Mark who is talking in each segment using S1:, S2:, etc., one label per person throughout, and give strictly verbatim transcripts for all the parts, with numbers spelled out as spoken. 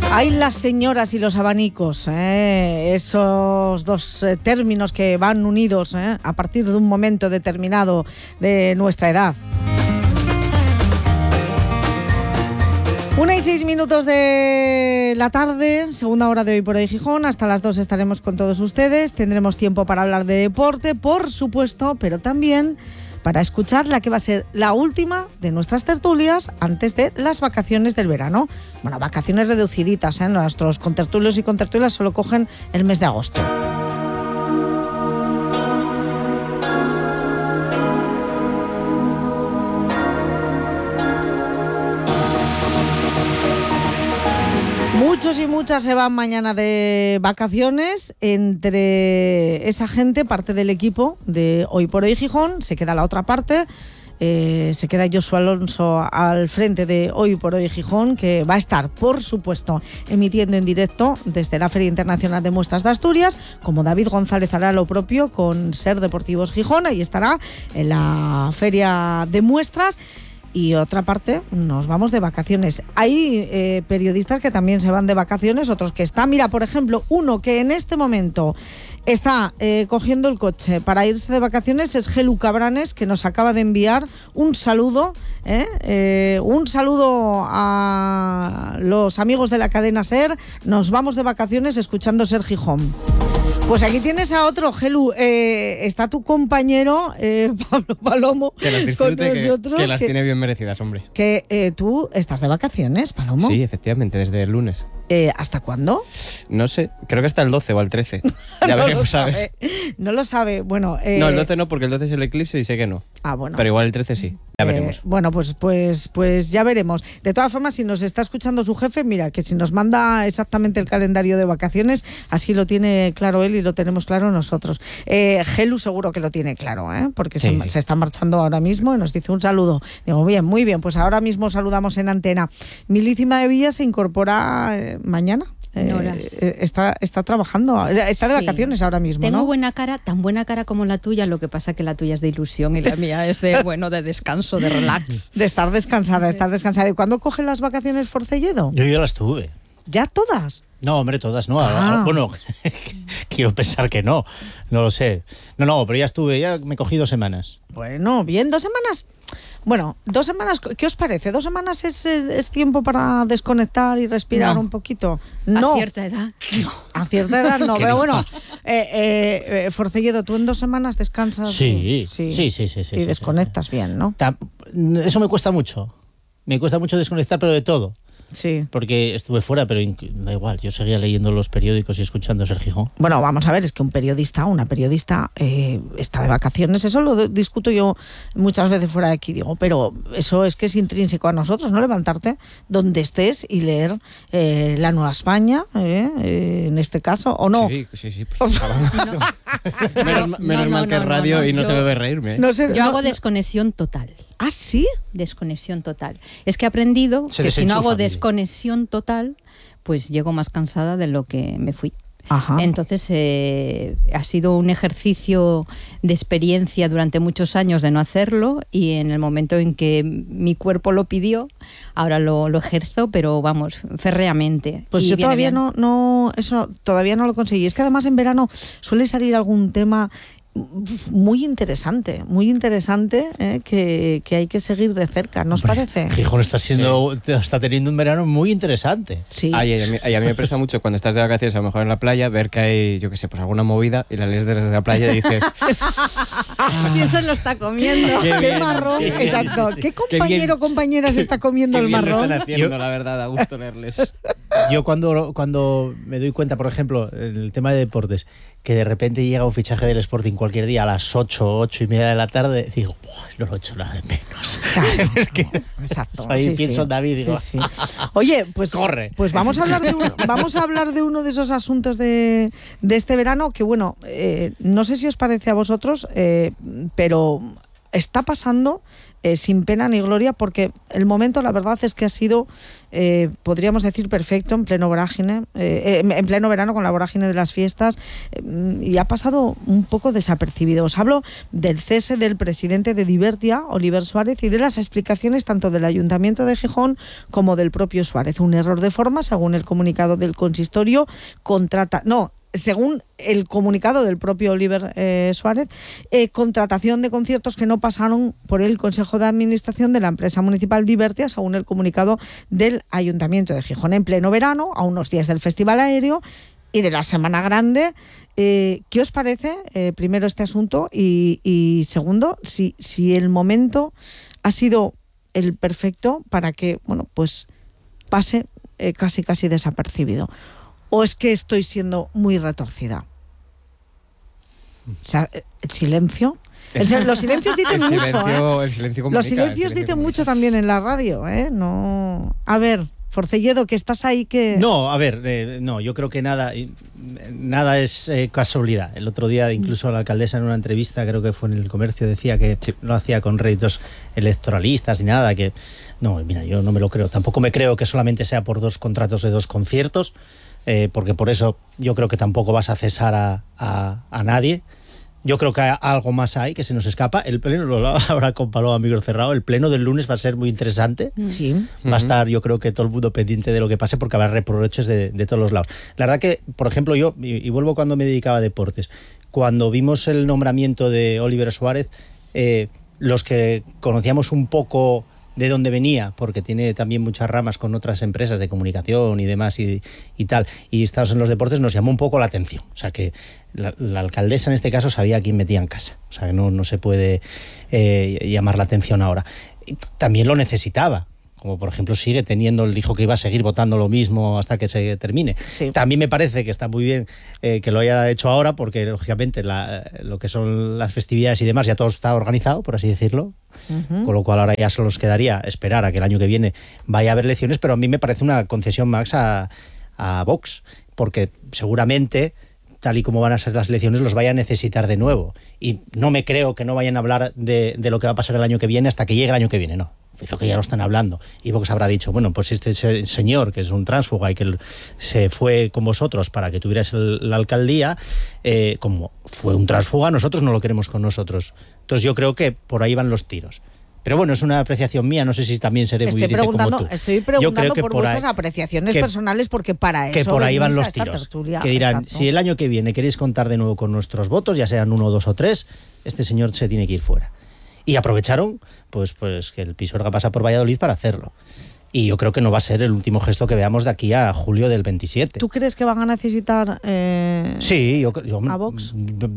S1: Hay las señoras y los abanicos, ¿eh? Esos dos eh, términos que van unidos ¿eh? a partir de un momento determinado de nuestra edad. Una y seis minutos de la tarde, segunda hora de Hoy por Hoy Gijón. Hasta las dos estaremos con todos ustedes. Tendremos tiempo para hablar de deporte, por supuesto, pero también para escuchar la que va a ser la última de nuestras tertulias antes de las vacaciones del verano. Bueno, vacaciones reduciditas, ¿eh? Nuestros contertulios y contertulias solo cogen el mes de agosto. Muchos y muchas se van mañana de vacaciones. Entre esa gente, parte del equipo de Hoy por Hoy Gijón, se queda la otra parte. Eh, se queda Josu Alonso al frente de Hoy por Hoy Gijón, que va a estar, por supuesto, emitiendo en directo desde la Feria Internacional de Muestras de Asturias, como David González hará lo propio con Ser Deportivos Gijón. Ahí estará en la Feria de Muestras. Y otra parte, nos vamos de vacaciones. Hay eh, periodistas que también se van de vacaciones, otros que están. Mira, por ejemplo, uno que en este momento está eh, cogiendo el coche para irse de vacaciones es Gelu Cabranes, que nos acaba de enviar un saludo, ¿eh? Eh, un saludo a los amigos de la cadena SER. Nos vamos de vacaciones escuchando Ser Gijón. Pues aquí tienes a otro, Gelu. Eh, está tu compañero, eh, Pablo Palomo,
S2: que las disfrute,
S1: con nosotros.
S2: Que, que las que, tiene bien merecidas, hombre.
S1: Que eh, tú estás de vacaciones, Palomo.
S2: Sí, efectivamente, desde el lunes.
S1: Eh, ¿Hasta cuándo?
S2: No sé, creo que hasta el doce o el trece. Ya
S1: no
S2: veremos,
S1: lo sabe.
S2: ¿sabes?
S1: No lo sabe. Bueno, eh...
S2: No, el doce no, porque el doce es el eclipse y sé que no.
S1: Ah, bueno.
S2: Pero igual el trece sí. Ya veremos.
S1: Eh, bueno, pues, pues, pues ya veremos. De todas formas, si nos está escuchando su jefe, mira, que si nos manda exactamente el calendario de vacaciones, así lo tiene claro él y lo tenemos claro nosotros. Eh, Gelu seguro que lo tiene claro, ¿eh? Porque sí, se, sí. se está marchando ahora mismo y nos dice un saludo. Digo, bien, muy bien, pues ahora mismo saludamos en antena. Milícima de Villa se incorpora eh, mañana. Eh, eh, está, está trabajando, está de sí. vacaciones ahora mismo.
S3: Tengo
S1: ¿no?
S3: buena cara, tan buena cara como la tuya, lo que pasa que la tuya es de ilusión y la mía es de, bueno, de descanso, de relax.
S1: De estar descansada, de estar descansada. ¿Y cuándo cogen las vacaciones Forcelledo?
S4: Yo ya las tuve.
S1: ¿Ya todas?
S4: No, hombre, todas no.
S1: Ah.
S4: Bueno, quiero pensar que no, no lo sé. No, no, pero ya estuve, ya me cogí dos semanas.
S1: Bueno, bien, dos semanas. Bueno, dos semanas, ¿qué os parece? ¿Dos semanas es, es tiempo para desconectar y respirar
S3: no.
S1: un poquito? No.
S3: A cierta edad.
S1: No. A cierta edad no, pero bueno, eh, eh, eh, Forcelledo, ¿tú en dos semanas descansas?
S4: Sí, sí, sí, sí. sí, sí
S1: y
S4: sí,
S1: desconectas
S4: sí, sí.
S1: bien, ¿no?
S4: Eso me cuesta mucho. Me cuesta mucho desconectar, pero de todo.
S1: Sí.
S4: Porque estuve fuera, pero da igual, yo seguía leyendo los periódicos y escuchando Ser Gijón.
S1: Bueno, vamos a ver, es que un periodista, una periodista eh, está de vacaciones, eso lo discuto yo muchas veces fuera de aquí, digo, pero eso es que es intrínseco a nosotros, ¿no? Levantarte donde estés y leer eh, La Nueva España, eh, eh, en este caso, ¿o no?
S2: Sí, sí, sí. Pues, no. Menos,
S3: no,
S2: menos
S3: no,
S2: mal
S3: no,
S2: que es
S3: no,
S2: radio
S3: no, no,
S2: y no
S3: yo,
S2: se me ve reírme. ¿eh?
S1: No sé,
S3: yo
S1: no,
S3: hago
S1: no.
S3: desconexión total.
S1: ¿Ah, sí?
S3: Desconexión total. Es que he aprendido
S4: se
S3: que si no hago
S4: mire.
S3: desconexión total, pues llego más cansada de lo que me fui.
S1: Ajá.
S3: Entonces eh, ha sido un ejercicio de experiencia durante muchos años de no hacerlo y en el momento en que mi cuerpo lo pidió, ahora lo, lo ejerzo, pero vamos, férreamente.
S1: Pues
S3: y
S1: yo todavía
S3: bien.
S1: no, no, eso todavía no lo conseguí. Es que además en verano suele salir algún tema muy interesante, muy interesante eh, que, que hay que seguir de cerca, ¿no os parece?
S4: Gijón está siendo, sí. está teniendo un verano muy interesante.
S1: Sí.
S2: Ay, ay, a, mí, ay, a mí me presta mucho cuando estás de vacaciones, a lo mejor en la playa, ver que hay, yo qué sé, pues alguna movida y la lees desde la playa y dices...
S3: ah, y eso lo está comiendo.
S1: Qué,
S2: qué
S1: marrón,
S2: sí, sí,
S1: exacto.
S2: sí, sí.
S1: ¿Qué compañero o compañera se está comiendo
S2: qué
S1: el
S2: bien
S1: marrón?
S2: Lo están haciendo,
S4: yo,
S2: la verdad, a gusto leerles.
S4: Yo cuando, cuando me doy cuenta, por ejemplo, el tema de deportes, que de repente llega un fichaje del Sporting cualquier día a las ocho, ocho y media de la tarde, digo, no lo he hecho nada de menos.
S1: Claro,
S4: que,
S1: exacto.
S4: Ahí
S1: sí,
S4: pienso
S1: sí.
S4: en David, digo...
S1: Sí, sí. Oye, pues,
S4: corre.
S1: Pues vamos a hablar de uno, vamos a hablar de uno de esos asuntos de, de este verano que, bueno, eh, no sé si os parece a vosotros, eh, pero está pasando eh, sin pena ni gloria, porque el momento, la verdad, es que ha sido, eh, podríamos decir, perfecto, en pleno vorágine, eh, en pleno verano con la vorágine de las fiestas, eh, y ha pasado un poco desapercibido. Os hablo del cese del presidente de Divertia, Oliver Suárez, y de las explicaciones tanto del Ayuntamiento de Gijón como del propio Suárez. Un error de forma, según el comunicado del consistorio, contrata... No, según el comunicado del propio Oliver eh, Suárez, eh, contratación de conciertos que no pasaron por el Consejo de Administración de la empresa municipal Divertia, según el comunicado del Ayuntamiento de Gijón. En pleno verano, a unos días del Festival Aéreo y de la Semana Grande, eh, ¿qué os parece, eh, primero, este asunto? Y, y segundo, si, si el momento ha sido el perfecto para que, bueno, pues pase eh, casi casi desapercibido. ¿O es que estoy siendo muy retorcida? O sea, el silencio. El, los silencios dicen
S2: el
S1: mucho,
S2: silencio,
S1: ¿eh?
S2: El silencio comunica,
S1: los silencios
S2: el silencio
S1: dicen
S2: comunica.
S1: mucho también en la radio, ¿eh? No. A ver, Forcelledo, que estás ahí, que...
S4: No, a ver, eh, no, yo creo que nada, nada es eh, casualidad. El otro día, incluso la alcaldesa en una entrevista, creo que fue en El Comercio, decía que sí, no hacía con réditos electoralistas ni nada, que... No, mira, yo no me lo creo. Tampoco me creo que solamente sea por dos contratos de dos conciertos, eh, porque por eso yo creo que tampoco vas a cesar a, a, a nadie. Yo creo que algo más hay que se nos escapa. El pleno, lo habrá con Paloma Micro Cerrado, el pleno del lunes va a ser muy interesante.
S1: Sí.
S4: Va a estar, yo creo que todo el mundo pendiente de lo que pase, porque habrá reproches de, de todos los lados. La verdad que, por ejemplo, yo, y, y vuelvo cuando me dedicaba a deportes, cuando vimos el nombramiento de Oliver Suárez, eh, los que conocíamos un poco de dónde venía, porque tiene también muchas ramas con otras empresas de comunicación y demás y, y tal, y estados en los deportes, nos llamó un poco la atención. O sea que la, la alcaldesa en este caso sabía a quién metía en casa. O sea que no, no se puede eh, llamar la atención ahora. Y también lo necesitaba, como por ejemplo sigue teniendo, él dijo que iba a seguir votando lo mismo hasta que se termine.
S1: Sí.
S4: También me parece que está muy bien eh, que lo haya hecho ahora, porque lógicamente la, lo que son las festividades y demás ya todo está organizado, por así decirlo. Uh-huh. Con lo cual ahora ya solo nos quedaría esperar a que el año que viene vaya a haber elecciones, pero a mí me parece una concesión más a, a Vox, porque seguramente, tal y como van a ser las elecciones, los vaya a necesitar de nuevo. Y no me creo que no vayan a hablar de, de lo que va a pasar el año que viene hasta que llegue el año que viene, no. Creo que ya lo están hablando. Y Vox habrá dicho, bueno, pues este señor, que es un tránsfuga y que se fue con vosotros para que tuvierais el, la alcaldía, eh, como fue un tránsfuga, nosotros no lo queremos con nosotros. Entonces yo creo que por ahí van los tiros. Pero bueno, es una apreciación mía, no sé si también seré
S1: estoy
S4: muy irite como tú.
S1: Estoy preguntando por,
S4: por
S1: vuestras
S4: ahí,
S1: apreciaciones
S4: que,
S1: personales, porque para eso
S4: que por ahí van los
S1: esta
S4: tiros.
S1: Tertulia.
S4: Que dirán,
S1: Exacto.
S4: Si el año que viene queréis contar de nuevo con nuestros votos, ya sean uno, dos o tres, este señor se tiene que ir fuera. Y aprovecharon pues, pues que el Pisuerga pasa por Valladolid para hacerlo. Y yo creo que no va a ser el último gesto que veamos de aquí a julio del veintisiete.
S1: ¿Tú crees que van a necesitar eh,
S4: sí, yo, yo,
S1: a Vox?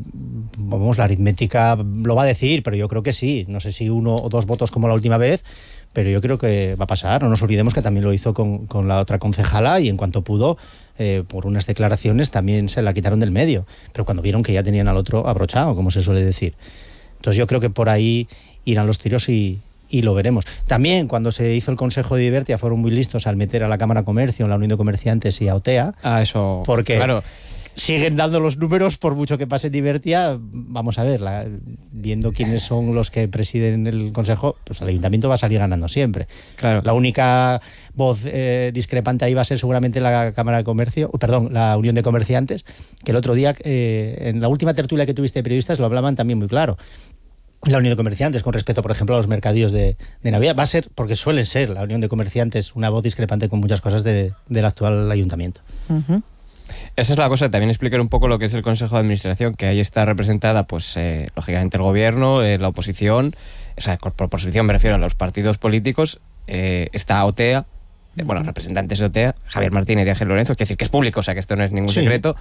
S4: Vamos, la aritmética lo va a decir, pero yo creo que sí. No sé si uno o dos votos como la última vez, pero yo creo que va a pasar. No nos olvidemos que también lo hizo con, con la otra concejala y en cuanto pudo, eh, por unas declaraciones, también se la quitaron del medio. Pero cuando vieron que ya tenían al otro abrochado, como se suele decir. Entonces yo creo que por ahí irán los tiros y, y lo veremos. También cuando se hizo el Consejo de Divertia fueron muy listos al meter a la Cámara de Comercio, la Unión de Comerciantes y a OTEA.
S2: Ah, eso.
S4: Porque
S2: claro.
S4: siguen dando los números por mucho que pase Divertia. Vamos a ver, la, viendo quiénes son los que presiden el Consejo, pues el Ayuntamiento va a salir ganando siempre.
S2: Claro.
S4: La única voz eh, discrepante ahí va a ser seguramente la Cámara de Comercio, perdón, la Unión de Comerciantes, que el otro día, eh, en la última tertulia que tuviste de periodistas, lo hablaban también muy claro. La Unión de Comerciantes, con respecto, por ejemplo, a los mercadillos de, de Navidad, va a ser, porque suelen ser la Unión de Comerciantes una voz discrepante con muchas cosas de, del actual ayuntamiento.
S1: Uh-huh.
S2: Esa es la cosa, también explicar un poco lo que es el Consejo de Administración, que ahí está representada, pues, eh, lógicamente el gobierno, eh, la oposición, o sea, por oposición me refiero a los partidos políticos, eh, está OTEA, eh, bueno, representantes de OTEA, Javier Martínez y Ángel Lorenzo, es decir, que es público, o sea, que esto no es ningún
S4: sí. secreto.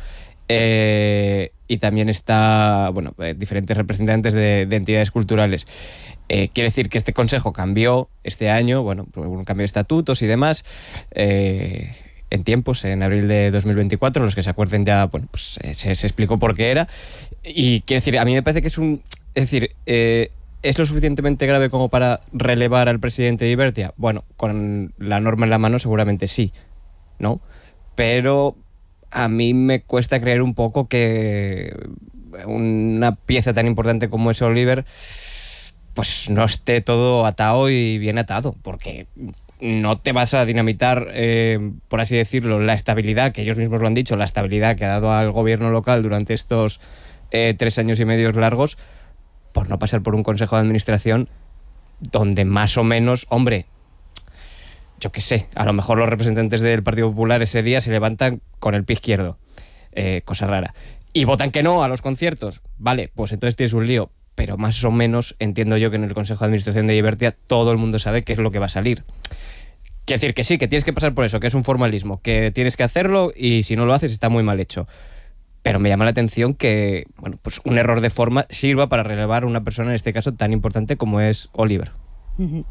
S2: Eh, y también está, bueno, eh, diferentes representantes de, de entidades culturales. Eh, quiere decir que este consejo cambió este año, bueno, un cambio de estatutos y demás, eh, en tiempos, en abril de dos mil veinticuatro, los que se acuerden ya, bueno, pues eh, se, se explicó por qué era. Y quiere decir, a mí me parece que es un, es decir, eh, ¿es lo suficientemente grave como para relevar al presidente de Divertia? Bueno, con la norma en la mano seguramente sí, ¿no? Pero a mí me cuesta creer un poco que una pieza tan importante como es Oliver pues no esté todo atado y bien atado, porque no te vas a dinamitar, eh, por así decirlo, la estabilidad, que ellos mismos lo han dicho, la estabilidad que ha dado al gobierno local durante estos eh, tres años y medio largos, por no pasar por un consejo de administración donde más o menos, hombre, yo qué sé, a lo mejor los representantes del Partido Popular ese día se levantan con el pie izquierdo, eh, cosa rara, y votan que no a los conciertos. Vale, pues entonces tienes un lío, pero más o menos entiendo yo que en el Consejo de Administración de Divertia todo el mundo sabe qué es lo que va a salir. Quiere decir que sí, que tienes que pasar por eso, que es un formalismo, que tienes que hacerlo y si no lo haces está muy mal hecho. Pero me llama la atención que, bueno, pues un error de forma sirva para relevar a una persona, en este caso, tan importante como es Oliver.
S3: Uh-huh.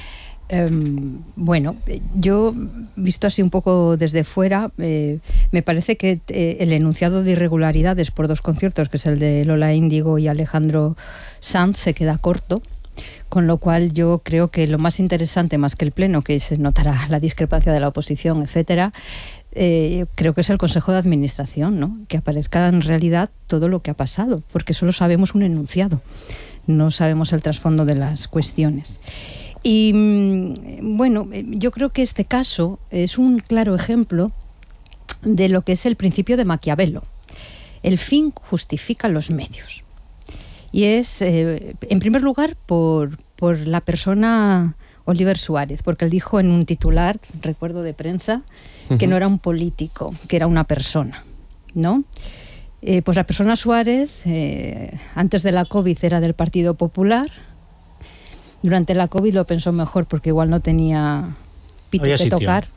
S3: Um, bueno, yo, visto así un poco desde fuera, eh, me parece que eh, el enunciado de irregularidades por dos conciertos, que es el de Lola Índigo y Alejandro Sanz, se queda corto. Con lo cual yo creo que lo más interesante, más que el pleno, que se notará la discrepancia de la oposición, etcétera, eh, creo que es el Consejo de Administración, ¿no? Que aparezca en realidad todo lo que ha pasado, porque solo sabemos un enunciado, no sabemos el trasfondo de las cuestiones. Y bueno, yo creo que este caso es un claro ejemplo de lo que es el principio de Maquiavelo. El fin justifica los medios. Y es, eh, en primer lugar, por, por la persona Oliver Suárez, porque él dijo en un titular, recuerdo de prensa, uh-huh. que no era un político, que era una persona, ¿no? Eh, pues la persona Suárez, eh, antes de la COVID era del Partido Popular, durante la COVID lo pensó mejor porque igual no tenía pito que sitio. tocar,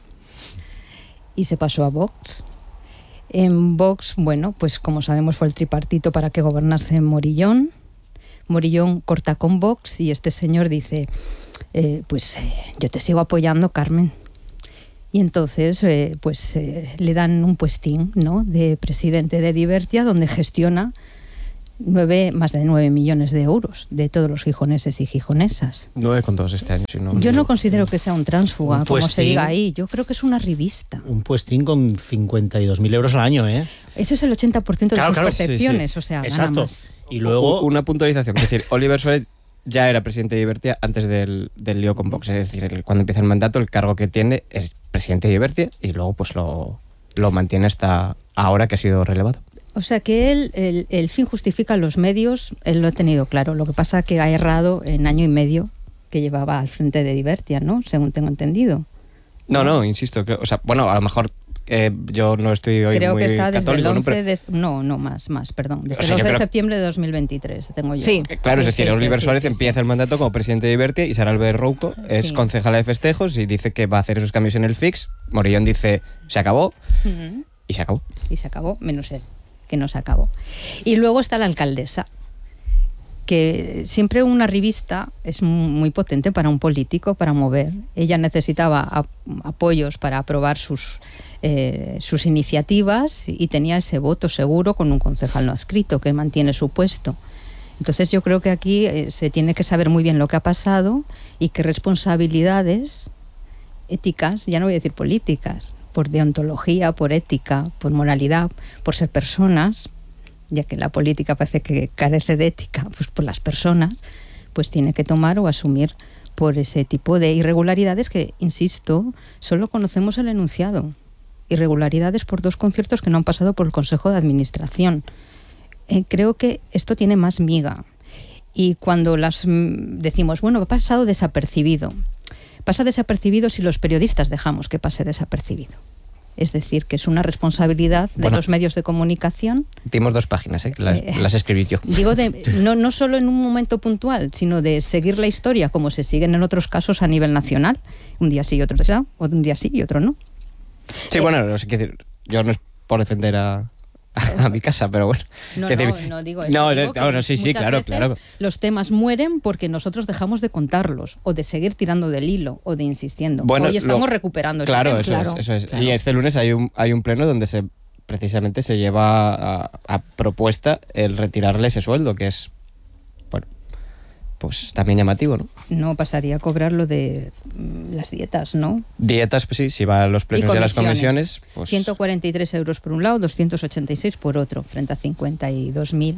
S3: y se pasó a Vox. En Vox, bueno, pues como sabemos fue el tripartito para que gobernase Morillón. Morillón corta con Vox y este señor dice, eh, pues eh, yo te sigo apoyando, Carmen. Y entonces eh, pues eh, le dan un puestín, ¿no?, de presidente de Divertia, donde gestiona nueve, más de nueve millones de euros de todos los gijoneses y gijonesas.
S2: Nueve con todos este año. Si no,
S3: yo no considero que sea un tránsfuga,
S4: un
S3: como
S4: puestín,
S3: se diga ahí. Yo creo que es una revista.
S4: Un puestín con cincuenta y dos mil euros al año, ¿eh?
S3: Ese es el ochenta por ciento de
S4: claro,
S3: sus
S4: claro,
S3: percepciones,
S2: sí, sí.
S3: o sea,
S4: Exacto.
S3: nada más.
S4: Y luego...
S2: Una puntualización, es decir, Oliver Suárez ya era presidente de Divertia antes del, del lío con Vox. Es decir, cuando empieza el mandato, el cargo que tiene es presidente de Divertia y luego pues lo, lo mantiene hasta ahora que ha sido relevado.
S3: O sea que él, el, el fin justifica los medios, él lo ha tenido claro. Lo que pasa es que ha errado en año y medio que llevaba al frente de Divertia, ¿no? Según tengo entendido.
S2: No, no, insisto. Creo, o sea, bueno, a lo mejor eh, yo no estoy hoy
S3: creo
S2: muy
S3: que está desde
S2: católico,
S3: el once
S2: ¿no? Pero,
S3: de, no, no, más, más, perdón. Desde
S2: O sea,
S3: el
S2: yo
S3: once de
S2: creo-
S3: septiembre de dos mil veintitrés tengo yo.
S1: Sí.
S2: eh, claro, es
S3: Sí,
S2: decir,
S3: sí,
S2: Oliver
S3: sí,
S2: Suárez
S3: sí, sí,
S2: empieza
S3: sí.
S2: el mandato como presidente de Divertia y Sara Álvarez Rouco es
S3: Sí.
S2: concejala de festejos y dice que va a hacer esos cambios en el fix. Morillón dice, se acabó,
S3: Ujú.
S2: y se acabó.
S3: Y se acabó, menos él, que no se acabó. Y luego está la alcaldesa, que siempre una revista es muy potente para un político, para mover. Ella necesitaba a- apoyos para aprobar sus, eh, sus iniciativas y tenía ese voto seguro con un concejal no adscrito que mantiene su puesto. Entonces yo creo que aquí eh, se tiene que saber muy bien lo que ha pasado y qué responsabilidades éticas, ya no voy a decir políticas, por deontología, por ética, por moralidad, por ser personas, ya que la política parece que carece de ética, pues por las personas, pues tiene que tomar o asumir por ese tipo de irregularidades que, insisto, solo conocemos el enunciado. Irregularidades por dos conciertos que no han pasado por el Consejo de Administración. Eh, creo que esto tiene más miga. Y cuando las mm, decimos, bueno, ha pasado desapercibido. Pasa desapercibido si los periodistas dejamos que pase desapercibido. Es decir, que es una responsabilidad de
S2: Bueno.
S3: los medios de comunicación.
S2: Dimos dos páginas, ¿eh? Las,
S3: Eh,
S2: las escribí yo.
S3: Digo, de, no, no solo en un momento puntual, sino de seguir la historia como se siguen en otros casos a nivel nacional. Un día sí y otro no, o un día sí y otro no.
S2: Sí,
S3: Eh,
S2: bueno, no sé qué decir. Yo no es por defender a, a mi casa, pero bueno.
S3: No,
S2: qué
S3: no,
S2: decir-
S3: no digo eso.
S2: No,
S3: digo
S2: no,
S3: que
S2: no, sí, sí,
S3: muchas
S2: claro,
S3: veces
S2: claro.
S3: los temas mueren porque nosotros dejamos de contarlos o de seguir tirando del hilo o de insistiendo.
S2: Bueno,
S3: Hoy estamos
S2: lo-
S3: recuperando ese
S2: Claro,
S3: tema.
S2: eso
S1: claro,
S2: es, eso es.
S3: claro.
S2: Y este lunes hay un, hay un pleno donde se precisamente se lleva a, a propuesta el retirarle ese sueldo, que es, bueno, pues también llamativo, ¿no?
S3: No pasaría a cobrar lo de mm, las dietas, ¿no?
S2: Dietas, pues sí, si va a los
S3: Y
S2: plenos de las comisiones, pues...
S3: ciento cuarenta y tres euros por un lado, doscientos ochenta y seis por otro, frente a cincuenta y dos mil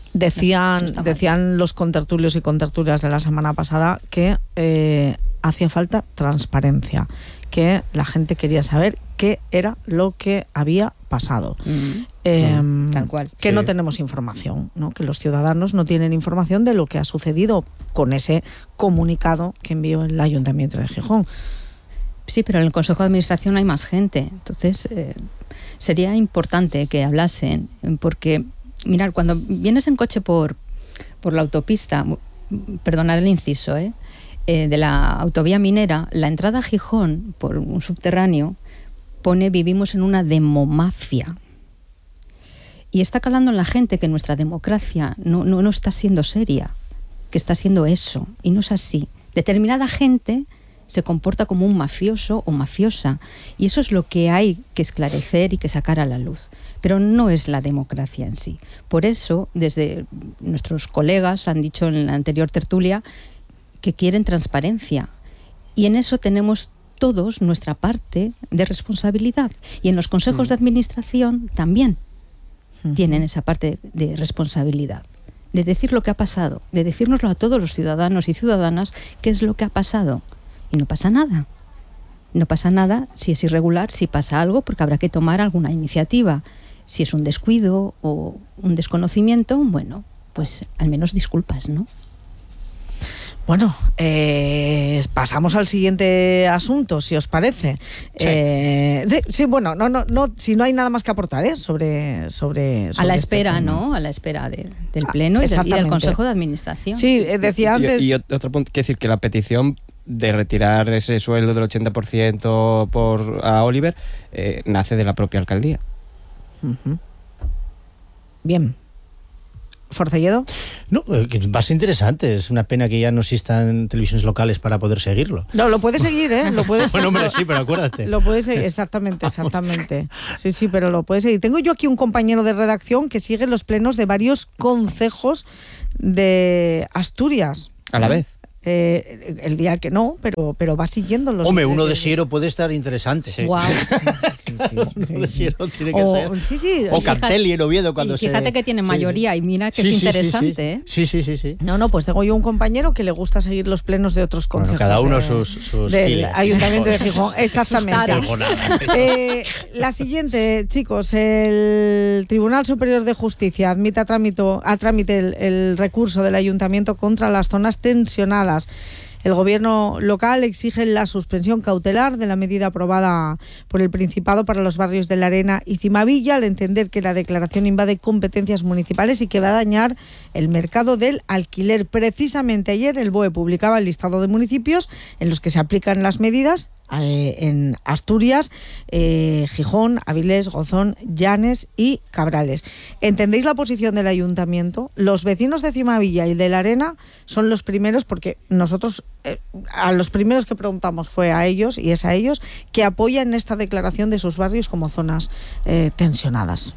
S1: Decían, no decían los contertulios y contertulias de la semana pasada que eh, hacía falta transparencia, que la gente quería saber qué era lo que había pasado.
S3: Mm.
S1: Eh,
S3: mm, tal cual.
S1: Que
S4: sí.
S1: no tenemos información, ¿no? Que los ciudadanos no tienen información de lo que ha sucedido con ese comunicado que envió el Ayuntamiento de Gijón.
S3: Sí, pero en el Consejo de Administración hay más gente. Entonces, eh, sería importante que hablasen, porque, mirad, cuando vienes en coche por, por la autopista, perdonad el inciso, ¿eh? Eh, de la autovía minera, la entrada a Gijón, por un subterráneo, pone vivimos en una demomafia. Y está calando en la gente que nuestra democracia no, no, no está siendo seria, que está siendo eso, y no es así. Determinada gente se comporta como un mafioso o mafiosa, y eso es lo que hay que esclarecer y que sacar a la luz, pero no es la democracia en sí. Por eso, desde nuestros colegas han dicho en la anterior tertulia que quieren transparencia, y en eso tenemos todos nuestra parte de responsabilidad, y en los consejos mm. de administración también mm. tienen esa parte de responsabilidad, de decir lo que ha pasado, de decírnoslo a todos los ciudadanos y ciudadanas qué es lo que ha pasado. Y no pasa nada. No pasa nada si es irregular, si pasa algo, porque habrá que tomar alguna iniciativa. Si es un descuido o un desconocimiento, bueno, pues al menos disculpas, ¿no?
S1: Bueno, eh, pasamos al siguiente asunto, si os parece. Sí, eh, sí, sí, bueno, no, no, no, si no hay nada más que aportar, ¿eh? sobre, sobre, sobre
S3: a la
S1: este
S3: espera,
S1: tema.
S3: ¿no? A la espera de, del Pleno ah, y, del, y del Consejo de Administración.
S1: Sí, eh, decía antes.
S2: Y, y otro punto, quiero decir que la petición de retirar ese sueldo del ochenta por ciento por, a Oliver eh, nace de la propia alcaldía.
S1: Uh-huh. Bien. ¿Forcelledo?
S4: No, va a ser interesante. Es una pena que ya no existan televisiones locales para poder seguirlo.
S1: No, lo puedes seguir, ¿eh? Lo puedes
S4: bueno, hombre, sí, pero acuérdate.
S1: Lo puedes seguir, exactamente, exactamente. Sí, sí, pero lo puedes seguir. Tengo yo aquí un compañero de redacción que sigue los plenos de varios concejos de Asturias.
S2: ¿A la vez?
S1: Eh, el día que no, pero, pero va siguiendo los...
S4: Hombre, uno de Siero puede estar interesante.
S3: Sí. Wow.
S1: Sí, sí, sí.
S4: Uno de Siero tiene que
S1: o,
S4: ser.
S1: Sí, sí.
S4: O Cantelli en Oviedo cuando
S3: y fíjate
S4: se...
S3: que tiene mayoría y mira que
S4: sí,
S3: es
S4: sí,
S3: interesante,
S4: sí, sí.
S3: ¿eh?
S4: Sí, sí, sí, sí.
S1: No, no, pues tengo yo un compañero que le gusta seguir los plenos de otros consejos.
S4: Bueno, cada uno
S1: de,
S4: sus, sus
S1: del
S4: files.
S1: Ayuntamiento de Gijón. Exactamente. eh, la siguiente, chicos, el Tribunal Superior de Justicia admite a trámite, a trámite el, el recurso del Ayuntamiento contra las zonas tensionadas. El Gobierno local exige la suspensión cautelar de la medida aprobada por el Principado para los barrios de La Arena y Cimavilla, al entender que la declaración invade competencias municipales y que va a dañar el mercado del alquiler. Precisamente ayer el B O E publicaba el listado de municipios en los que se aplican las medidas. Eh, en Asturias, eh, Gijón, Avilés, Gozón, Llanes y Cabrales. ¿Entendéis la posición del Ayuntamiento? Los vecinos de Cimavilla y de La Arena son los primeros, porque nosotros eh, a los primeros que preguntamos fue a ellos, y es a ellos, que apoyan esta declaración de sus barrios como zonas eh, tensionadas.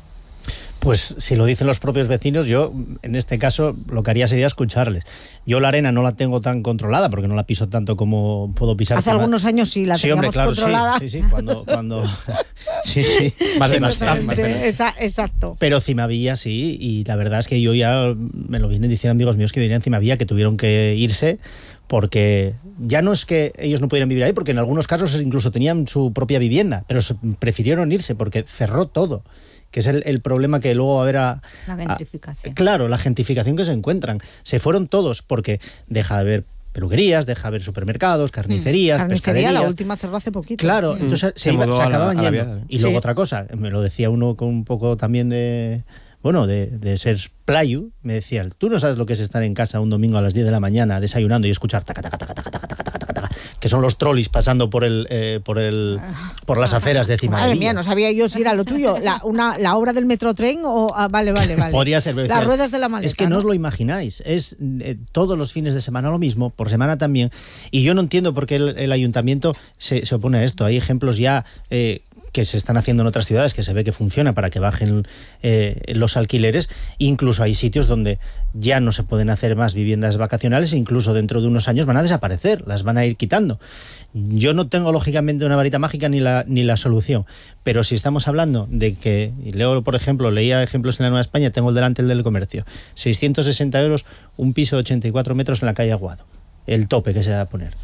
S4: Pues si lo dicen los propios vecinos, yo en este caso lo que haría sería escucharles. Yo La Arena no la tengo tan controlada porque no la piso tanto como puedo pisar.
S1: Hace algunos años sí la
S4: sí,
S1: teníamos
S4: hombre, claro,
S1: controlada.
S4: Sí, sí, sí, cuando... cuando sí, sí.
S2: Más de más, más, más
S1: Exacto.
S4: Pero Cimavilla sí, y la verdad es que yo ya me lo vienen diciendo amigos míos que vivían en Cimavilla, que tuvieron que irse porque ya no es que ellos no pudieran vivir ahí, porque en algunos casos incluso tenían su propia vivienda, pero prefirieron irse porque cerró todo, que es el, el problema que luego va a haber a...
S3: La gentrificación.
S4: A, claro, la gentrificación que se encuentran. Se fueron todos porque deja de haber peluquerías, deja de haber supermercados, carnicerías,
S1: mm.
S4: pescaderías.
S1: Carnicería, la última cerró hace poquito.
S4: Claro,
S1: mm.
S4: entonces se,
S2: se,
S4: iba, se acababan
S2: la,
S4: yendo. Y luego sí. Otra cosa, me lo decía uno con un poco también de... Bueno, de, de ser playu, me decía, tú no sabes lo que es estar en casa un domingo a las diez de la mañana desayunando y escuchar taca, taca, taca, taca, taca, taca, taca, taca, taca, que son los trolis pasando por el eh, por el por las aceras de Cimavilla.
S1: Madre mía, no sabía yo si era lo tuyo, la, una, la obra del Metrotren o... Ah, vale, vale, vale.
S4: Podría ser.
S1: Las
S4: decía,
S1: ruedas de la maleta.
S4: Es que no, ¿no? os lo imagináis, es eh, todos los fines de semana lo mismo, por semana también, y yo no entiendo por qué el, el ayuntamiento se, se opone a esto. Hay ejemplos ya... Eh, que se están haciendo en otras ciudades, que se ve que funciona para que bajen eh, los alquileres. Incluso hay sitios donde ya no se pueden hacer más viviendas vacacionales, e incluso dentro de unos años van a desaparecer, las van a ir quitando. Yo no tengo lógicamente una varita mágica ni la, ni la solución, pero si estamos hablando de que, y leo por ejemplo, leía ejemplos en la Nueva España, tengo el delante el del comercio, seiscientos sesenta euros un piso de ochenta y cuatro metros en la calle Aguado, el tope que se va a poner.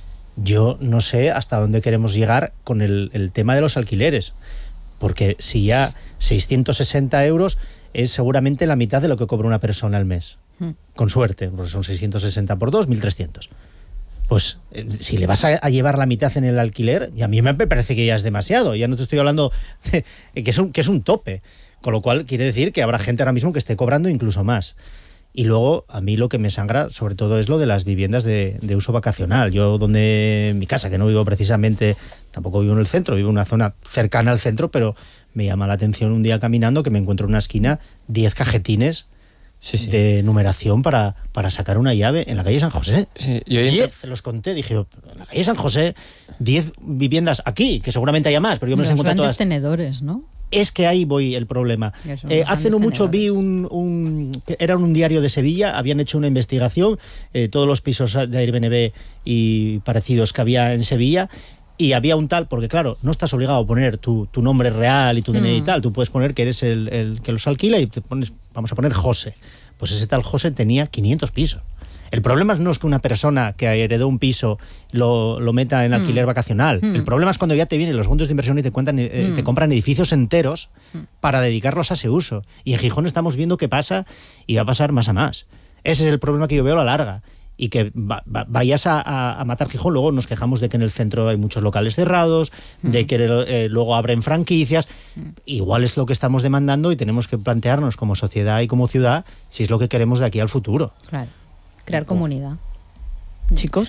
S4: Yo no sé hasta dónde queremos llegar con el, el tema de los alquileres, porque si ya seiscientos sesenta euros es seguramente la mitad de lo que cobra una persona al mes, mm. con suerte, porque son seiscientos sesenta por dos, mil trescientos. Pues eh, si le vas a, a llevar la mitad en el alquiler, y a mí me parece que ya es demasiado, ya no te estoy hablando de, que, es un, que es un tope, con lo cual quiere decir que habrá gente ahora mismo que esté cobrando incluso más. Y luego, a mí lo que me sangra, sobre todo, es lo de las viviendas de, de uso vacacional. Yo, donde en mi casa, que no vivo precisamente, tampoco vivo en el centro, vivo en una zona cercana al centro, pero me llama la atención un día caminando que me encuentro en una esquina diez cajetines sí, sí. de numeración para, para sacar una llave en la calle San José.
S2: Sí, yo
S4: diez, se los conté, dije, en la calle San José, diez viviendas aquí, que seguramente haya más, pero yo me
S3: los
S4: las encontré todas.
S3: Los grandes tenedores, ¿no?
S4: Es que ahí voy el problema. Eh, hace no mucho vi un, un... Era un diario de Sevilla, habían hecho una investigación, eh, todos los pisos de Airbnb y parecidos que había en Sevilla, y había un tal, porque claro, no estás obligado a poner tu, tu nombre real y tu D N I mm. y tal, tú puedes poner que eres el, el que los alquila y te pones, vamos a poner José. Pues ese tal José tenía quinientos pisos. El problema no es que una persona que heredó un piso lo, lo meta en alquiler mm. vacacional. Mm. El problema es cuando ya te vienen los fondos de inversión y te, cuentan, eh, mm. te compran edificios enteros mm. para dedicarlos a ese uso. Y en Gijón estamos viendo qué pasa y va a pasar más a más. Ese es el problema que yo veo a la larga. Y que va, va, vayas a, a, a matar Gijón. Luego nos quejamos de que en el centro hay muchos locales cerrados, mm. de que eh, luego abren franquicias. Mm. Igual es lo que estamos demandando y tenemos que plantearnos como sociedad y como ciudad si es lo que queremos de aquí al futuro.
S3: Claro. Crear comunidad.
S1: Chicos.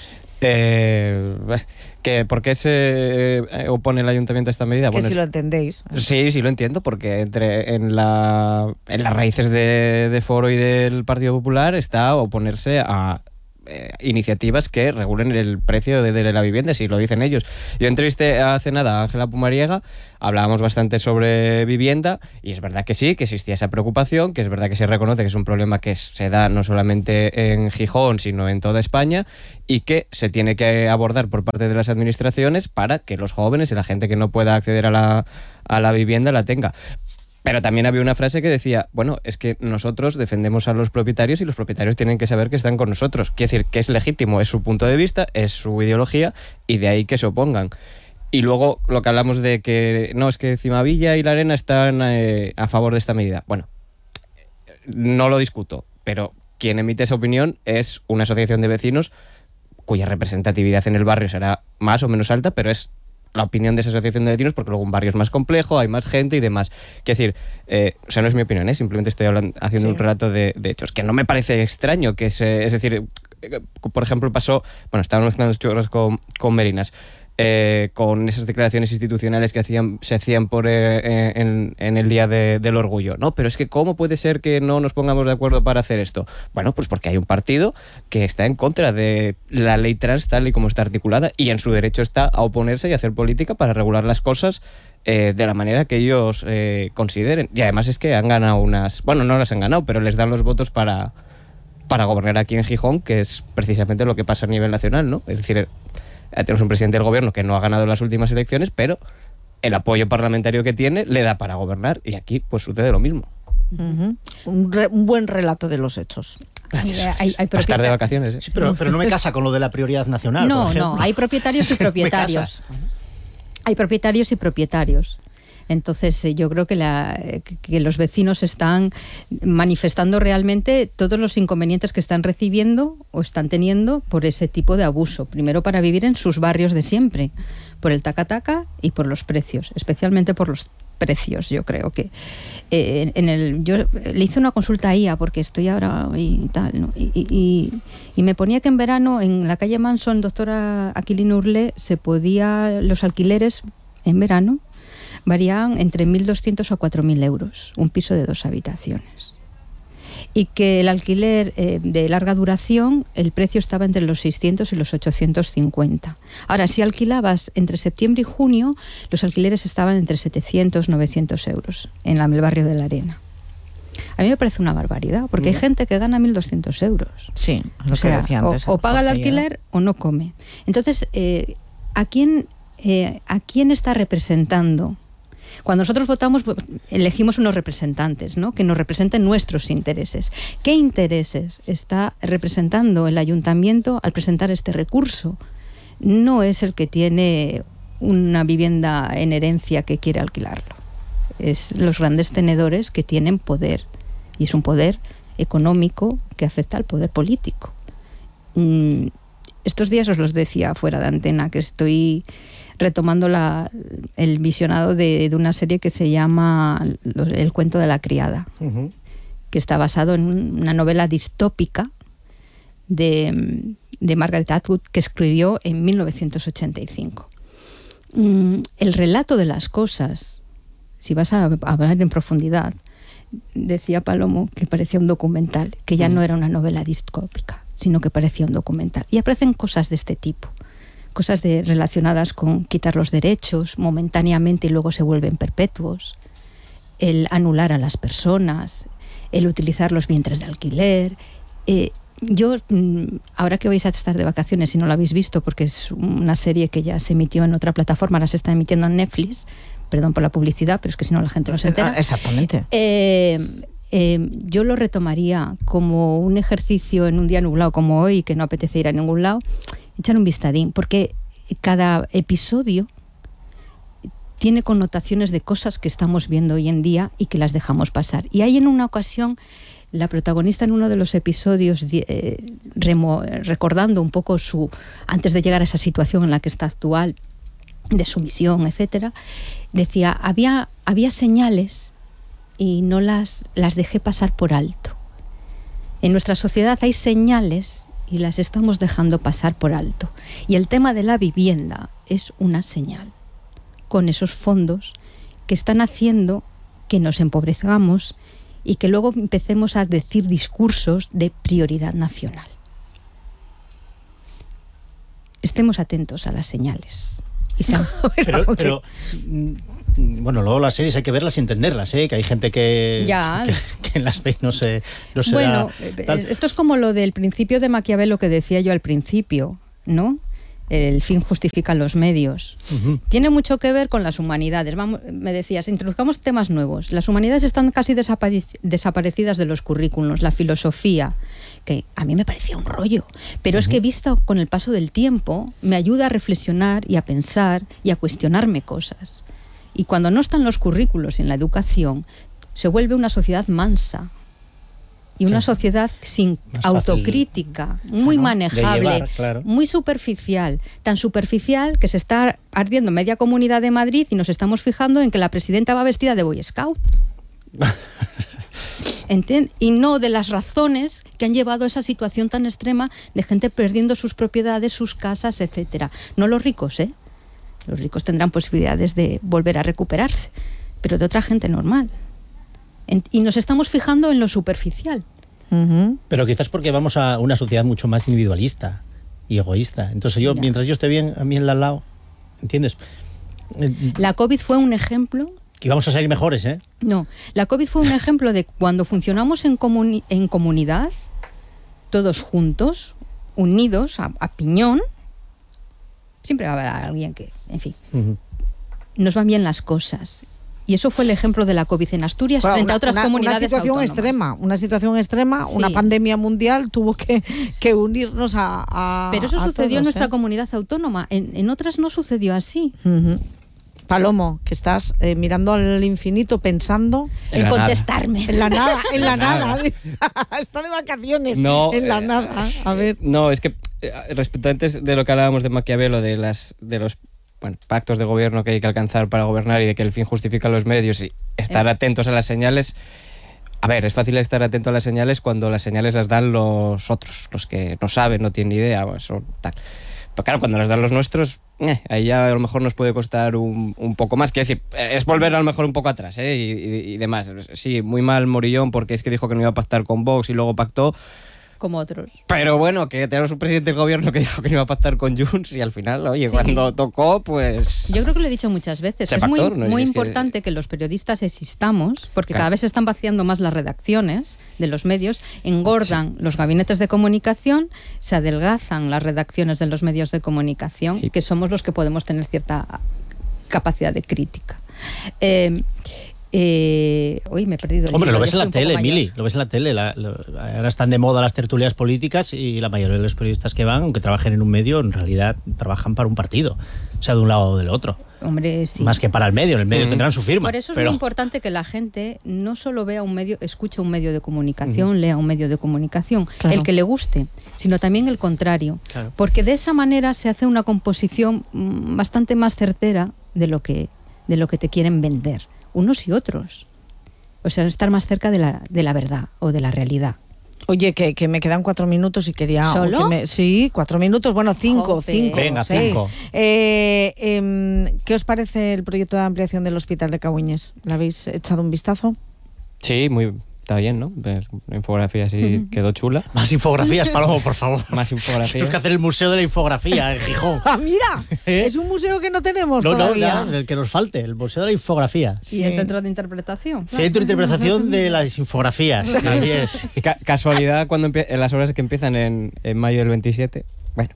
S2: Eh, que ¿por qué se opone el ayuntamiento a esta medida?
S1: Que bueno, si lo entendéis.
S2: Sí, sí lo entiendo, porque entre en, la, en las raíces de, de Foro y del Partido Popular está oponerse a eh, iniciativas que regulen el precio de, de la vivienda, si lo dicen ellos. Yo entrevisté hace nada a Ángela Pumariega, hablábamos bastante sobre vivienda y es verdad que sí, que existía esa preocupación, que es verdad que se reconoce que es un problema que se da no solamente en Gijón, sino en toda España y que se tiene que abordar por parte de las administraciones para que los jóvenes y la gente que no pueda acceder a la, a la vivienda la tenga. Pero también había una frase que decía, bueno, es que nosotros defendemos a los propietarios y los propietarios tienen que saber que están con nosotros. Quiere decir que es legítimo, es su punto de vista, es su ideología y de ahí que se opongan. Y luego lo que hablamos de que no, es que Cimavilla y La Arena están eh, a favor de esta medida. Bueno, no lo discuto, pero quien emite esa opinión es una asociación de vecinos cuya representatividad en el barrio será más o menos alta, pero es la opinión de esa asociación de vecinos porque luego un barrio es más complejo, hay más gente y demás. Quiero decir, eh, o sea, no es mi opinión, ¿eh? Simplemente estoy hablando, haciendo sí. un relato de, de hechos, que no me parece extraño que se, es decir, por ejemplo pasó, bueno, estaban mezclando churros con, con merinas, eh, con esas declaraciones institucionales que hacían, se hacían por eh, en, en el Día de, del Orgullo. No, pero es que ¿cómo puede ser que no nos pongamos de acuerdo para hacer esto? Bueno, pues porque hay un partido que está en contra de la ley trans tal y como está articulada y en su derecho está a oponerse y a hacer política para regular las cosas eh, de la manera que ellos eh, consideren. Y además es que han ganado unas... Bueno, no las han ganado, pero les dan los votos para, para gobernar aquí en Gijón, que es precisamente lo que pasa a nivel nacional, ¿no? Es decir... Tenemos un presidente del gobierno que no ha ganado las últimas elecciones, pero el apoyo parlamentario que tiene le da para gobernar y aquí pues sucede lo mismo.
S1: Uh-huh. Un, re, un buen relato de los hechos.
S2: Gracias. Hay, hay para estar de vacaciones. ¿eh?
S4: Sí, pero, pero no me casa con lo de la prioridad nacional.
S3: No,
S4: por ejemplo.
S3: no, hay propietarios y propietarios. Hay propietarios y propietarios. Entonces eh, yo creo que, la, que los vecinos están manifestando realmente todos los inconvenientes que están recibiendo o están teniendo por ese tipo de abuso. Primero para vivir en sus barrios de siempre, por el taca-taca y por los precios, especialmente por los precios. Yo creo que eh, en el yo le hice una consulta a I A porque estoy ahora y tal, ¿no? y, y, y me ponía que en verano en la calle Manson, doctora Aquilino Urlé, se podía los alquileres en verano varían entre mil doscientos a cuatro mil euros, un piso de dos habitaciones. y que el alquiler eh, de larga duración, el precio estaba entre los seiscientos y los ochocientos cincuenta. Ahora, si alquilabas entre septiembre y junio, los alquileres estaban entre setecientos, novecientos euros en el barrio de La Arena. A mí me parece una barbaridad, porque hay gente que gana mil doscientos euros.
S1: Sí, lo
S3: o sea,
S1: que decía antes.
S3: O, o paga el alquiler o no come. Entonces, eh, ¿a quién, eh, ¿a quién está representando? Cuando nosotros votamos, elegimos unos representantes, ¿no?, que nos representen nuestros intereses. ¿Qué intereses está representando el ayuntamiento al presentar este recurso? No es el que tiene una vivienda en herencia que quiere alquilarlo. Es los grandes tenedores que tienen poder. Y es un poder económico que afecta al poder político. Mm, estos días os los decía fuera de antena, que estoy retomando la, el visionado de, de una serie que se llama El cuento de la criada, uh-huh. que está basado en una novela distópica de, de Margaret Atwood, que escribió en mil novecientos ochenta y cinco. Mm, el relato de las cosas, si vas a hablar en profundidad, decía Palomo que parecía un documental, que ya uh-huh. no era una novela distópica, sino que parecía un documental. Y aparecen cosas de este tipo. Cosas de, relacionadas con quitar los derechos momentáneamente y luego se vuelven perpetuos, el anular a las personas, el utilizar los vientres de alquiler. Eh, yo, ahora que vais a estar de vacaciones, si no lo habéis visto, porque es una serie que ya se emitió en otra plataforma, ahora se está emitiendo en Netflix, perdón por la publicidad, pero es que si no la gente no se entera.
S1: Exactamente.
S3: Eh, eh, yo lo retomaría como un ejercicio en un día nublado como hoy, que no apetece ir a ningún lado, echar un vistadín, porque cada episodio tiene connotaciones de cosas que estamos viendo hoy en día y que las dejamos pasar. Y hay en una ocasión, la protagonista en uno de los episodios, eh, remo, recordando un poco su, antes de llegar a esa situación en la que está actual, de sumisión, etcétera, decía, había, había señales y no las, las dejé pasar por alto. En nuestra sociedad hay señales y las estamos dejando pasar por alto. Y el tema de la vivienda es una señal, con esos fondos que están haciendo que nos empobrezcamos y que luego empecemos a decir discursos de prioridad nacional. Estemos atentos a las señales. Y se...
S4: pero, pero bueno, luego las series hay que verlas y entenderlas, ¿eh? Que hay gente que, que, que las ve y no se, no se
S3: bueno,
S4: da,
S3: esto es como lo del principio de Maquiavelo que decía yo al principio, ¿no? El fin justifica los medios. Uh-huh. Tiene mucho que ver con las humanidades. Vamos, me decías, introduzcamos temas nuevos. Las humanidades están casi desapare- desaparecidas de los currículos. La filosofía, que a mí me parecía un rollo, pero uh-huh. es que visto con el paso del tiempo, me ayuda a reflexionar y a pensar y a cuestionarme cosas. Y cuando no están los currículos en la educación, se vuelve una sociedad mansa. Y una sociedad sin más autocrítica, fácil, muy ¿no? manejable, llevar, claro. muy superficial. Tan superficial que se está ardiendo media comunidad de Madrid y nos estamos fijando en que la presidenta va vestida de Boy Scout. ¿Entiendes? Y no de las razones que han llevado a esa situación tan extrema de gente perdiendo sus propiedades, sus casas, etcétera. No los ricos, ¿eh? Los ricos tendrán posibilidades de volver a recuperarse, pero de otra gente normal. Y nos estamos fijando en lo superficial.
S4: Uh-huh. Pero quizás porque vamos a una sociedad mucho más individualista y egoísta. Entonces yo, ya. mientras yo esté bien, a mí el de al lado, ¿entiendes?
S3: La COVID fue un ejemplo...
S4: Y vamos a salir mejores, ¿eh?
S3: No, la COVID fue un ejemplo de cuando funcionamos en, comuni- en comunidad, todos juntos, unidos, a, a piñón, siempre va a haber alguien que, en fin, uh-huh. nos van bien las cosas. Y eso fue el ejemplo de la COVID en Asturias bueno, frente
S1: una,
S3: a otras
S1: una,
S3: comunidades
S1: una situación
S3: autónomas.
S1: extrema, una situación extrema,
S3: sí.
S1: una pandemia mundial tuvo que, que unirnos a, a
S3: Pero eso
S1: a
S3: sucedió
S1: todos,
S3: en nuestra
S1: ¿eh?
S3: comunidad autónoma, en, en otras no sucedió así.
S1: Uh-huh. Palomo, que estás eh, mirando al infinito pensando
S3: en, en contestarme.
S1: Nada. En la nada, en la nada. Está de vacaciones.
S2: No,
S1: en la eh, nada. A ver.
S2: No, es que respecto antes de lo que hablábamos de Maquiavelo, de las de los bueno, pactos de gobierno que hay que alcanzar para gobernar y de que el fin justifica los medios y estar eh. atentos a las señales. A ver, es fácil estar atento a las señales cuando las señales las dan los otros, los que no saben, no tienen ni idea o eso, tal. Pero claro, cuando las dan los nuestros, Eh, ahí ya a lo mejor nos puede costar un, un poco más. Quiero decir, es volver a lo mejor un poco atrás, ¿eh? y, y, y demás. Sí, muy mal Morillón porque es que dijo que no iba a pactar con Vox y luego pactó.
S3: Como otros.
S2: Pero bueno, que tenemos un presidente del gobierno que dijo que no iba a pactar con Junts y al final, oye, sí. cuando tocó, pues...
S3: Yo creo que lo he dicho muchas veces. Es
S2: pactó,
S3: muy,
S2: ¿no?
S3: muy
S2: es
S3: importante que... que los periodistas existamos, porque claro. cada vez se están vaciando más las redacciones de los medios, engordan sí. los gabinetes de comunicación, se adelgazan las redacciones de los medios de comunicación, sí. que somos los que podemos tener cierta capacidad de crítica. Eh, Eh, uy, me he perdido. El
S4: Hombre,
S3: libro,
S4: lo ves en la tele, Mili,
S3: mayor.
S4: lo ves en la tele. La, lo, ahora están de moda las tertulias políticas y la mayoría de los periodistas que van, aunque trabajen en un medio, en realidad trabajan para un partido, o sea, de un lado o del otro.
S3: Hombre, sí.
S4: Más que para el medio, en el medio mm. tendrán su firma.
S3: Por eso es
S4: pero...
S3: muy importante que la gente no solo vea un medio, escuche un medio de comunicación, mm. lea un medio de comunicación, claro. el que le guste, sino también el contrario. Claro. Porque de esa manera se hace una composición bastante más certera de lo que, de lo que te quieren vender. Unos y otros. O sea, estar más cerca de la, de la verdad o de la realidad.
S1: Oye, que, que me quedan cuatro minutos y quería...
S3: ¿Solo?
S1: Que me, sí, cuatro minutos. Bueno, cinco,
S3: Jope.
S1: cinco.
S4: Venga,
S1: seis.
S4: cinco.
S1: Eh, eh, ¿Qué os parece el proyecto de ampliación del Hospital de Cabuñes? ¿Le habéis echado un vistazo?
S2: Sí, muy... Está bien, ¿no? Ver una infografía así quedó chula.
S4: Más infografías, Palomo, por favor.
S2: Más infografías.
S4: Tenemos que hacer el Museo de la Infografía en Gijón.
S1: ¡Ah, mira! ¿Eh? Es un museo que no tenemos
S4: no,
S1: todavía.
S4: No, no, el que nos falte, el Museo de la Infografía.
S3: Sí. ¿Y el Centro de Interpretación?
S4: Centro de Interpretación de las Infografías. Así es.
S2: Ca casualidad, cuando en las obras que empiezan en, en mayo del veintisiete. Bueno.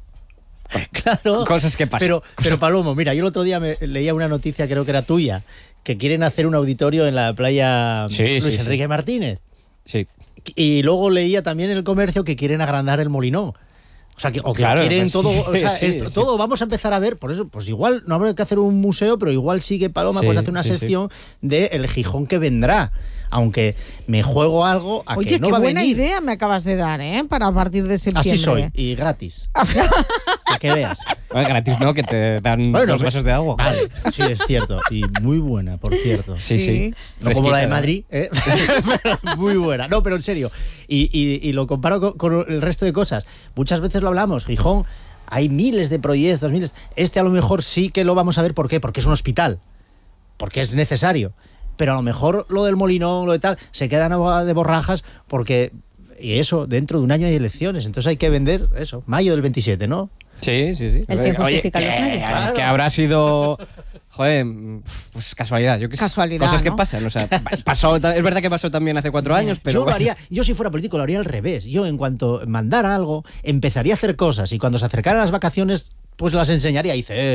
S4: Claro.
S2: Cosas que pasan.
S4: Pero, pero Palomo, mira, yo el otro día me leía una noticia, creo que era tuya, que quieren hacer un auditorio en la playa
S2: sí,
S4: Luis
S2: sí,
S4: Enrique
S2: sí.
S4: Martínez.
S2: Sí.
S4: Y luego leía también en el comercio que quieren agrandar el Molinón. O sea, que, o que
S2: claro,
S4: quieren
S2: pues,
S4: todo,
S2: sí,
S4: o sea,
S2: sí,
S4: esto,
S2: sí.
S4: todo vamos a empezar a ver, por eso, pues igual no habrá que hacer un museo, pero igual sí que Paloma
S2: sí,
S4: pues hace una
S2: sí,
S4: sección sí. de el Gijón que vendrá. Aunque me juego algo a
S1: Oye,
S4: que no
S1: qué
S4: va a
S1: buena
S4: venir.
S1: idea me acabas de dar, ¿eh? Para a partir de septiembre.
S4: Así soy, y gratis. Para que veas.
S2: Bueno, gratis no, que te dan
S4: bueno,
S2: dos vasos de agua.
S4: Vale, sí, es cierto. Y muy buena, por cierto.
S2: Sí, sí. sí.
S4: No como la de Madrid, ¿eh? Muy buena. No, pero en serio. Y, y, y lo comparo con, con el resto de cosas. Muchas veces lo hablamos. Gijón, hay miles de proyectos, miles. Este a lo mejor sí que lo vamos a ver. ¿Por qué? Porque es un hospital. Porque es necesario. Pero a lo mejor lo del Molinón, lo de tal, se quedan de borrajas porque... Y eso, dentro de un año hay elecciones. Entonces hay que vender eso. Mayo del veintisiete, ¿no?
S2: Sí, sí, sí.
S3: El fin justifica
S2: Oye,
S3: los medios.
S2: Claro. Que habrá sido, joder, pues casualidad. Yo qué sé,
S1: casualidad,
S2: cosas
S1: ¿no?
S2: que pasan. O sea, pasó, es verdad que pasó también hace cuatro años, pero
S4: yo
S2: bueno.
S4: lo haría, yo si fuera político lo haría al revés. Yo en cuanto mandara algo, empezaría a hacer cosas y cuando se acercaran las vacaciones, pues las enseñaría. Hice